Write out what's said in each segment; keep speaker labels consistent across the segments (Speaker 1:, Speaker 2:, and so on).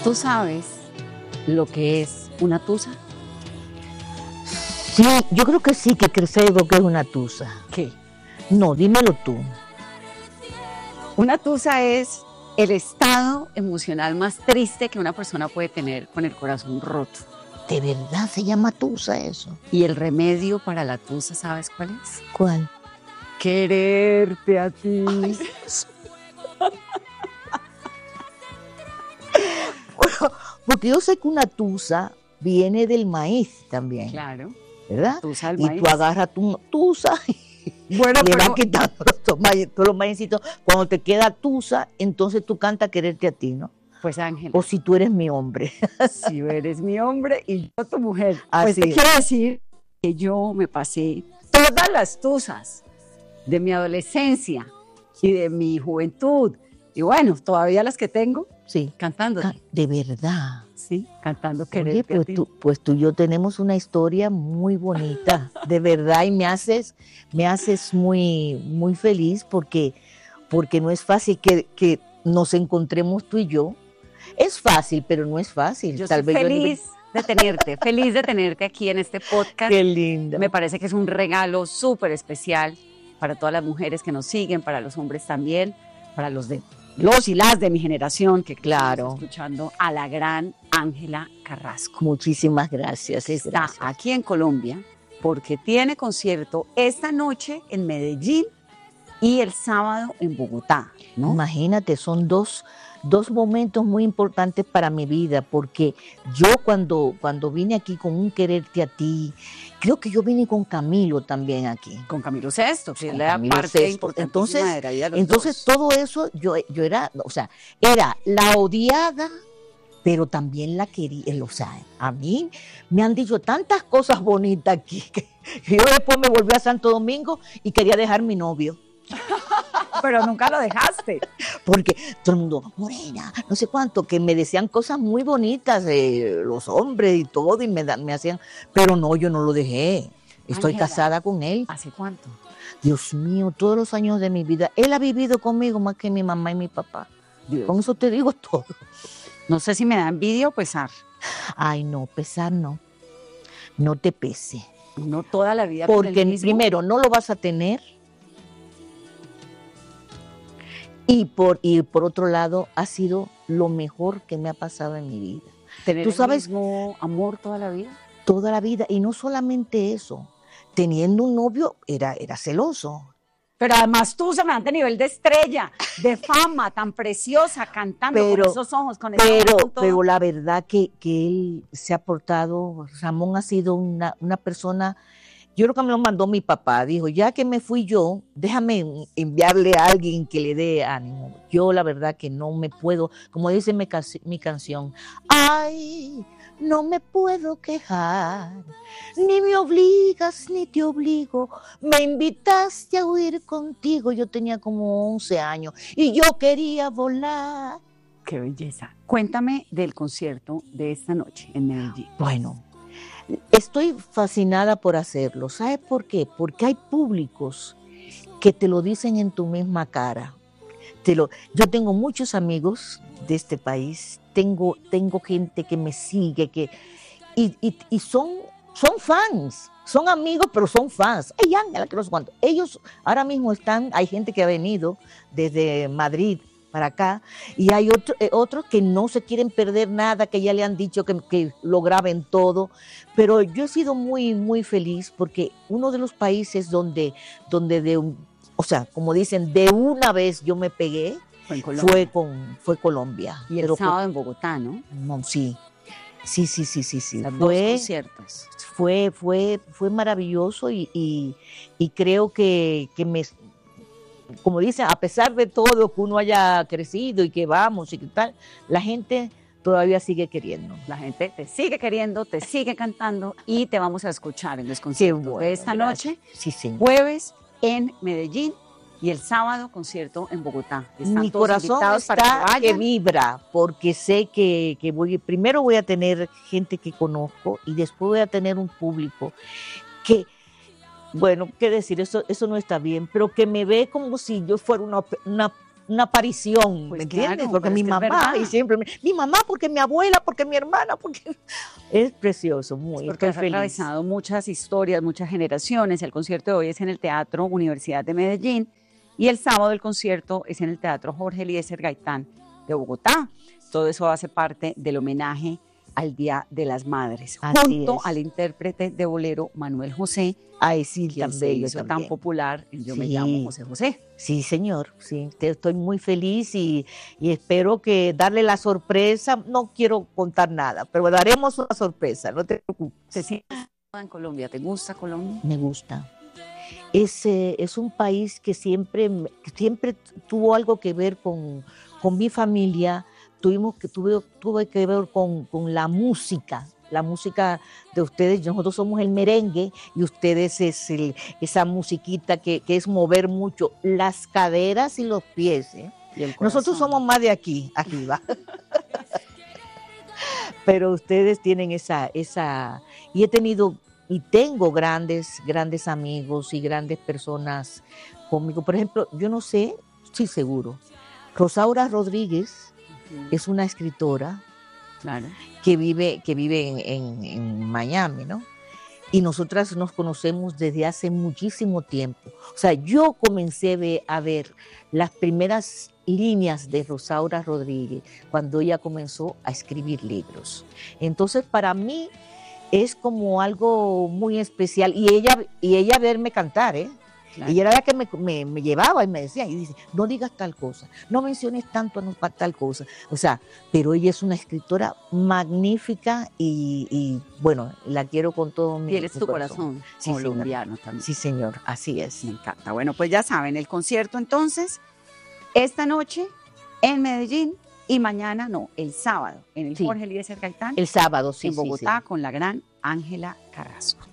Speaker 1: ¿Tú sabes lo que es una tusa?
Speaker 2: Sí, yo creo que sí, que sé lo que es una tusa.
Speaker 1: ¿Qué?
Speaker 2: No, dímelo tú.
Speaker 1: Una tusa es el estado emocional más triste que una persona puede tener con el corazón roto.
Speaker 2: ¿De verdad se llama tusa eso?
Speaker 1: Y el remedio para la tusa, ¿sabes cuál es?
Speaker 2: ¿Cuál?
Speaker 1: Quererte a ti.
Speaker 2: Ay, porque yo sé que una tusa viene del maíz también,
Speaker 1: Claro.
Speaker 2: ¿verdad?
Speaker 1: Tusa del
Speaker 2: Y
Speaker 1: maíz.
Speaker 2: tú agarras tu tusa
Speaker 1: Bueno,
Speaker 2: y le vas
Speaker 1: pero
Speaker 2: quitando todos los maicitos. Cuando te queda tusa, entonces tú cantas quererte a ti, ¿no?
Speaker 1: pues Ángela,
Speaker 2: O si tú eres mi hombre.
Speaker 1: si eres mi hombre y yo tu mujer,
Speaker 2: Así
Speaker 1: pues te
Speaker 2: es.
Speaker 1: quiero decir que yo me pasé todas las tusas de mi adolescencia y de mi juventud, y bueno, todavía las que tengo,
Speaker 2: Sí.
Speaker 1: cantando,
Speaker 2: De verdad.
Speaker 1: sí, cantando
Speaker 2: Oye,
Speaker 1: quererte a ti.
Speaker 2: pues tú y yo tenemos una historia muy bonita, de verdad, y me haces muy, muy feliz porque no es fácil que nos encontremos tú y yo. Es fácil, pero no es fácil.
Speaker 1: Yo
Speaker 2: Tal
Speaker 1: estoy
Speaker 2: vez
Speaker 1: feliz de tenerte aquí en este podcast.
Speaker 2: Qué lindo.
Speaker 1: Me parece que es un regalo súper especial para todas las mujeres que nos siguen, para los hombres también, para los y las de mi generación, que
Speaker 2: Claro.
Speaker 1: estamos escuchando a la gran Ángela Carrasco.
Speaker 2: Muchísimas gracias.
Speaker 1: Que está
Speaker 2: gracias.
Speaker 1: aquí en Colombia porque tiene concierto esta noche en Medellín y el sábado en Bogotá, ¿no?
Speaker 2: Imagínate, son dos momentos muy importantes para mi vida, porque yo cuando vine aquí con un quererte a ti, creo que yo vine con Camilo también aquí.
Speaker 1: Con Camilo Sesto, que es
Speaker 2: Con
Speaker 1: la
Speaker 2: Camilo
Speaker 1: parte
Speaker 2: Sesto.
Speaker 1: importantísima de la vida de los
Speaker 2: Entonces
Speaker 1: dos.
Speaker 2: todo eso yo era, o sea, era la odiada, pero también la quería, o sea, a mí me han dicho tantas cosas bonitas aquí que yo después me volví a Santo Domingo y quería dejar mi novio.
Speaker 1: Pero nunca lo dejaste.
Speaker 2: Porque todo el mundo, Morena, no sé cuánto, que me decían cosas muy bonitas, los hombres y todo, y me hacían, pero no, yo no lo dejé. Estoy
Speaker 1: Ángela,
Speaker 2: casada con él.
Speaker 1: ¿hace cuánto?
Speaker 2: Dios mío, todos los años de mi vida. Él ha vivido conmigo más que mi mamá y mi papá.
Speaker 1: Dios.
Speaker 2: Con eso te digo todo.
Speaker 1: No sé si me da envidia o pesar.
Speaker 2: Ay, no, pesar no. No te pese.
Speaker 1: No toda la vida con
Speaker 2: Porque
Speaker 1: el mismo.
Speaker 2: primero no lo vas a tener. Y por otro lado, ha sido lo mejor que me ha pasado en mi vida.
Speaker 1: Tener
Speaker 2: tú sabes,
Speaker 1: el mismo amor toda la vida.
Speaker 2: Toda la vida. Y no solamente eso. Teniendo un novio, era celoso.
Speaker 1: Pero además tú, semejante nivel de estrella, de fama, tan preciosa, cantando con esos ojos, con esa voz, con todo.
Speaker 2: Pero la verdad que él se ha portado, Ramón ha sido una persona. Yo creo que me lo mandó mi papá, dijo, ya que me fui yo, déjame enviarle a alguien que le dé ánimo. Yo la verdad que no me puedo, como dice mi canción, ay, no me puedo quejar, ni me obligas ni te obligo, me invitaste a huir contigo, yo tenía como 11 años y yo quería volar.
Speaker 1: Qué belleza. Cuéntame del concierto de esta noche en Medellín.
Speaker 2: Bueno, estoy fascinada por hacerlo. ¿Sabes por qué? Porque hay públicos que te lo dicen en tu misma cara. Yo tengo muchos amigos de este país, tengo gente que me sigue, y son fans, son amigos, pero son fans. Ay, Ángela, que no sé cuánto. Ellos ahora mismo hay gente que ha venido desde Madrid para acá, y hay otros que no se quieren perder nada, que ya le han dicho que lo graben todo, pero yo he sido muy, muy feliz porque uno de los países donde o sea, como dicen, de una vez yo me pegué, fue Colombia.
Speaker 1: Y el sábado en Bogotá, ¿no?
Speaker 2: No, sí.
Speaker 1: Las dos conciertos.
Speaker 2: Fue maravilloso y creo que como dicen, a pesar de todo que uno haya crecido y que vamos y que tal, la gente todavía sigue queriendo.
Speaker 1: La gente te sigue queriendo, te sigue cantando y te vamos a escuchar en los conciertos de esta noche,
Speaker 2: sí, señor.
Speaker 1: Jueves en Medellín y el sábado concierto en Bogotá.
Speaker 2: Están mi corazón está que vibra porque sé que primero voy a tener gente que conozco y después voy a tener un público que, bueno, qué decir, eso no está bien, pero que me ve como si yo fuera una una aparición,
Speaker 1: Pues
Speaker 2: ¿me entiendes?
Speaker 1: claro,
Speaker 2: Porque
Speaker 1: pero
Speaker 2: mi
Speaker 1: es que es
Speaker 2: mamá,
Speaker 1: verdad.
Speaker 2: y siempre, mi mamá, porque mi abuela, porque mi hermana, porque es precioso, muy,
Speaker 1: Porque
Speaker 2: estoy
Speaker 1: has
Speaker 2: feliz.
Speaker 1: atravesado muchas historias, muchas generaciones. El concierto de hoy es en el Teatro Universidad de Medellín y el sábado el concierto es en el Teatro Jorge Eliezer Gaitán de Bogotá. Todo eso hace parte del homenaje al Día de las Madres,
Speaker 2: Así
Speaker 1: junto
Speaker 2: es.
Speaker 1: al intérprete de bolero Manuel José,
Speaker 2: Ay, sí,
Speaker 1: quien
Speaker 2: tan
Speaker 1: se
Speaker 2: bello
Speaker 1: hizo tan
Speaker 2: también.
Speaker 1: popular en Yo me
Speaker 2: Sí.
Speaker 1: llamo José José.
Speaker 2: Sí, señor, sí, estoy muy feliz y espero que darle la sorpresa, no quiero contar nada, pero daremos una sorpresa, no te preocupes.
Speaker 1: ¿Te sientes cómoda en Colombia? ¿Te gusta Colombia?
Speaker 2: Me gusta. Es un país que siempre tuvo algo que ver con mi familia, tuve que ver con la música de ustedes. Nosotros somos el merengue y ustedes esa musiquita que es mover mucho las caderas y los pies, ¿eh?
Speaker 1: Y el
Speaker 2: Nosotros
Speaker 1: corazón.
Speaker 2: somos más de aquí, arriba. Pero ustedes tienen esa, y he tenido y tengo grandes amigos y grandes personas conmigo. Por ejemplo, yo no sé, estoy seguro, Rosaura Rodríguez es una escritora
Speaker 1: Claro.
Speaker 2: que vive en Miami, ¿no? Y nosotras nos conocemos desde hace muchísimo tiempo. O sea, yo comencé a ver las primeras líneas de Rosaura Rodríguez cuando ella comenzó a escribir libros. Entonces, para mí es como algo muy especial. Y ella verme cantar, ¿eh?
Speaker 1: Claro.
Speaker 2: Y era la que me llevaba y me decía, y dice, no digas tal cosa, no menciones tanto a tal cosa. O sea, pero ella es una escritora magnífica y bueno, la quiero con todo mi
Speaker 1: Tienes tu
Speaker 2: corazón.
Speaker 1: corazón
Speaker 2: Sí,
Speaker 1: colombiano también.
Speaker 2: Sí, señor, así es.
Speaker 1: Me encanta. Bueno, pues ya saben, el concierto entonces, esta noche en Medellín y mañana, no, el sábado, en el
Speaker 2: Sí.
Speaker 1: Jorge Eliezer Gaitán,
Speaker 2: El sábado, sí,
Speaker 1: en
Speaker 2: sí,
Speaker 1: Bogotá,
Speaker 2: sí.
Speaker 1: con la gran Ángela Carrasco.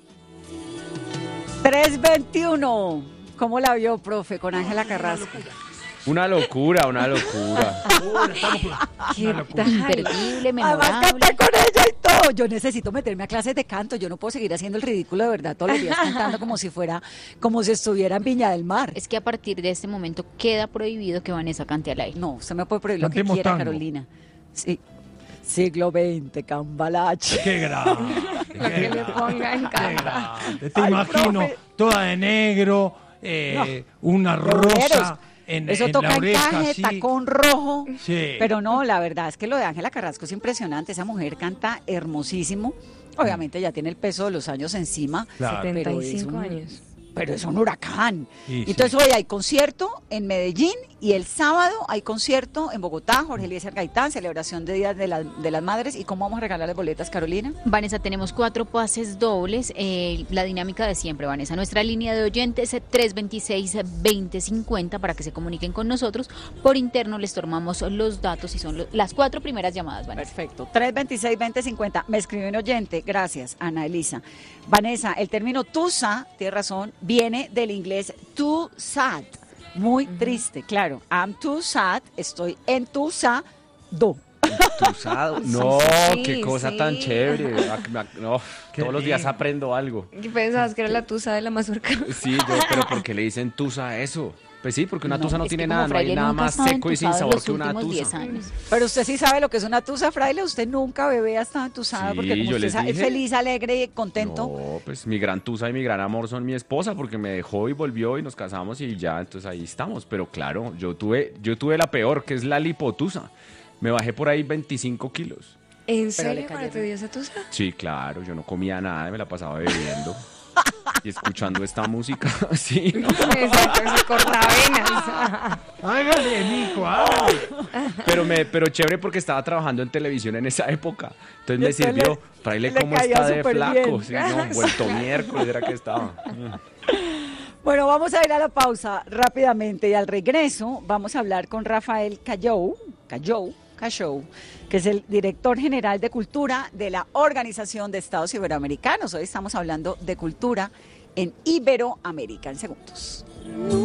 Speaker 1: 3:21. ¿Cómo la vio, profe, con Ángela Carrasco?
Speaker 3: Una locura, una locura.
Speaker 1: ¿Qué
Speaker 4: Imperdible,
Speaker 1: Además
Speaker 4: memorable.
Speaker 1: canté con ella y todo. Yo necesito meterme a clases de canto. Yo no puedo seguir haciendo el ridículo de verdad todos los días cantando como si estuviera en Viña del Mar.
Speaker 4: Es que a partir de este momento queda prohibido que Vanessa cante al aire.
Speaker 1: No, usted me puede prohibir lo que
Speaker 5: Cantemos
Speaker 1: quiera,
Speaker 5: tango.
Speaker 1: Carolina. Sí. Siglo XX, Cambalache.
Speaker 5: Qué grande.
Speaker 4: Lo que le ponga en
Speaker 5: Qué
Speaker 4: casa.
Speaker 5: grande. Te
Speaker 1: Ay,
Speaker 5: imagino
Speaker 1: profe.
Speaker 5: toda de negro, una rosa en
Speaker 1: Eso
Speaker 5: la
Speaker 1: toca
Speaker 5: oreja,
Speaker 1: encaje,
Speaker 5: así.
Speaker 1: tacón rojo.
Speaker 5: Sí.
Speaker 1: Pero no, la verdad es que lo de Ángela Carrasco es impresionante. Esa mujer canta hermosísimo. Obviamente ya tiene el peso de los años encima.
Speaker 5: Claro.
Speaker 1: Pero es
Speaker 6: 75
Speaker 1: un-
Speaker 6: años.
Speaker 1: Pero es un huracán.
Speaker 5: Sí,
Speaker 1: Entonces
Speaker 5: sí.
Speaker 1: hoy hay concierto en Medellín y el sábado hay concierto en Bogotá, Jorge Eliezer Gaitán, celebración de Día de las Madres. ¿Y cómo vamos a regalarle boletas, Carolina?
Speaker 4: Vanessa, tenemos 4 pases dobles. La dinámica de siempre, Vanessa. Nuestra línea de oyentes 326-2050 para que se comuniquen con nosotros. Por interno les tomamos los datos y son las 4 primeras llamadas, Vanessa.
Speaker 1: Perfecto. 326-2050. Me escribió un oyente. Gracias, Ana Elisa. Vanessa, el término tusa, tiene razón, viene del inglés too sad. Muy triste, claro. I'm too sad, estoy entusado.
Speaker 3: Entusado. No,
Speaker 6: sí,
Speaker 3: qué cosa
Speaker 6: sí.
Speaker 3: tan chévere. No,
Speaker 5: Qué
Speaker 3: todos los días
Speaker 5: lindo.
Speaker 3: aprendo algo.
Speaker 6: ¿Qué pensabas que era la tusa de la mazorca?
Speaker 3: Sí, pero ¿por qué le dicen tusa a eso? Pues sí, porque una tusa no
Speaker 4: Es que
Speaker 3: tiene
Speaker 4: como
Speaker 3: nada, no hay
Speaker 4: Fraile
Speaker 3: nada
Speaker 4: nunca
Speaker 3: más
Speaker 4: estaba
Speaker 3: seco y sin
Speaker 4: entusado en
Speaker 3: sabor
Speaker 4: los
Speaker 3: que una
Speaker 4: últimos 10
Speaker 3: tusa.
Speaker 4: años.
Speaker 1: Pero usted sí sabe lo que es una tusa, fraile. Usted nunca, bebé, ha estado entusada
Speaker 3: Sí,
Speaker 1: porque como
Speaker 3: yo
Speaker 1: usted
Speaker 3: les
Speaker 1: es
Speaker 3: dije.
Speaker 1: feliz, alegre y contento.
Speaker 3: No, pues mi gran tusa y mi gran amor son mi esposa porque me dejó y volvió y nos casamos y ya, entonces ahí estamos. Pero claro, yo tuve la peor, que es la lipotusa. Me bajé por ahí 25 kilos.
Speaker 6: ¿En
Speaker 1: le
Speaker 6: serio cuando
Speaker 1: cayeron.
Speaker 6: te dio esa tusa?
Speaker 3: Sí, claro, yo no comía nada, me la pasaba bebiendo y escuchando esta música. Sí, ¿no?
Speaker 6: Exacto, ese cortavenas.
Speaker 5: Hágale, mijo, hágale.
Speaker 3: Pero chévere porque estaba trabajando en televisión en esa época. Entonces me
Speaker 1: Entonces
Speaker 3: sirvió. Fraile,
Speaker 1: le
Speaker 3: ¿cómo
Speaker 1: caía
Speaker 3: está de
Speaker 1: súper
Speaker 3: flaco?
Speaker 1: bien.
Speaker 3: Sí, no, vuelto miércoles era que estaba.
Speaker 1: Bueno, vamos a ir a la pausa rápidamente y al regreso vamos a hablar con Rafael Callou, que es el director general de cultura de la Organización de Estados Iberoamericanos. Hoy estamos hablando de cultura en Iberoamérica en segundos.